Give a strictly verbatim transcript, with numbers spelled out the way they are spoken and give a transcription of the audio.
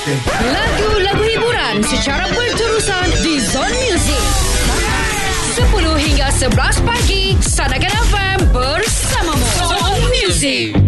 Lagu-lagu hiburan secara berterusan di Zone Music. sepuluh hingga sebelas pagi, Sanakan F M bersamamu. Zone Music.